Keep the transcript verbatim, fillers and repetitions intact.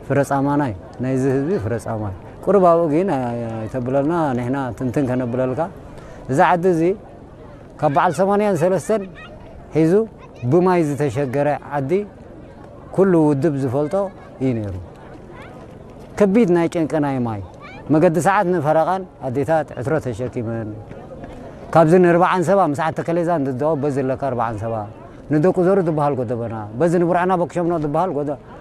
فرص أمانة نايزه هذي فرص أمانة قرب أوجينا يتبللنا نحنا تنتن كنا بللكا إذا عد زي كبعل ثمانية ثلاثة هيزو بما يزت شجرة عدي كله ودب زفلته ينيرو كبيد نايجن كنا يماي ما قد ساعات نفرقان عديتات عثرة الشركي من كابزن أربعة سبعة مساعة تكليزان ضد بزل لك أربعة سبعة ندوق زور دبهال قد بنا بزن برعنا بكشمنا دبهال قد